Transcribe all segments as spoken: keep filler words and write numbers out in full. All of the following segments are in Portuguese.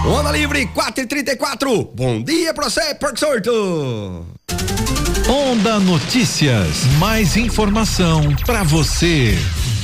Onda Livre quatro e trinta e quatro. Bom dia pra você, Porco Sorto. Onda Notícias, mais informação pra você.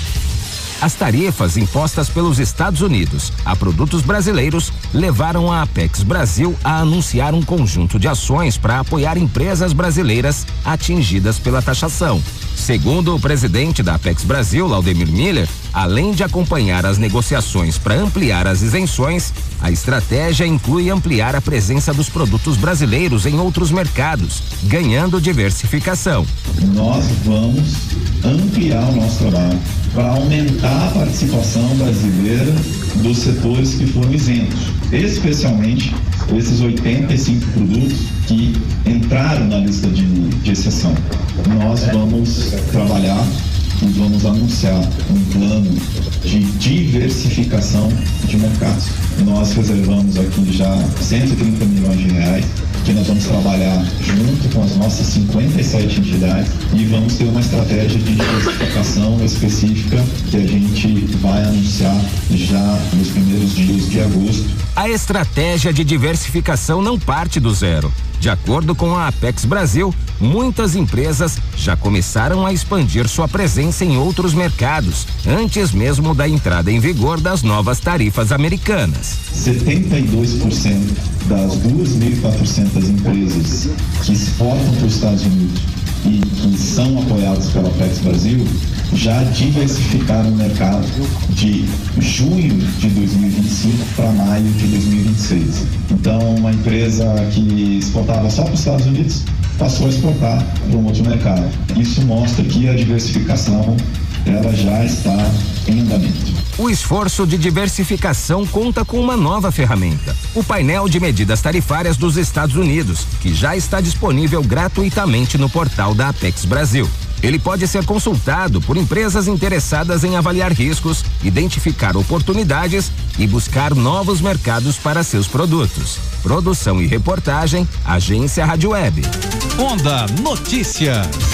As tarifas impostas pelos Estados Unidos a produtos brasileiros levaram a Apex Brasil a anunciar um conjunto de ações para apoiar empresas brasileiras atingidas pela taxação. Segundo o presidente da Apex Brasil, Laudemir Miller, além de acompanhar as negociações para ampliar as isenções, a estratégia inclui ampliar a presença dos produtos brasileiros em outros mercados, ganhando diversificação. Nós vamos ampliar o nosso trabalho para aumentar a participação brasileira dos setores que foram isentos, especialmente esses oitenta e cinco produtos que entraram na lista de, de exceção. Nós vamos trabalhar e vamos anunciar um plano de diversificação de mercados. Nós reservamos aqui já cento e trinta milhões de reais, que nós vamos trabalhar junto com as nossas cinquenta e sete entidades e vamos ter uma estratégia de diversificação específica que a gente vai anunciar já nos primeiros dias de agosto. A estratégia de diversificação não parte do zero. De acordo com a Apex Brasil, muitas empresas já começaram a expandir sua presença em outros mercados, antes mesmo da entrada em vigor das novas tarifas americanas. setenta e dois por cento das duas mil e quatrocentas empresas que exportam para os Estados Unidos e que são apoiadas pela Apex Brasil já diversificaram o mercado de junho de dois mil e vinte e cinco para maio de dois mil e vinte e seis. Então, uma empresa que exportava só para os Estados Unidos passou a exportar para um outro mercado. Isso mostra que a diversificação ela já está em andamento. O esforço de diversificação conta com uma nova ferramenta, o painel de medidas tarifárias dos Estados Unidos, que já está disponível gratuitamente no portal da Apex Brasil. Ele pode ser consultado por empresas interessadas em avaliar riscos, identificar oportunidades e buscar novos mercados para seus produtos. Produção e reportagem, Agência Rádio Web. Onda Notícias.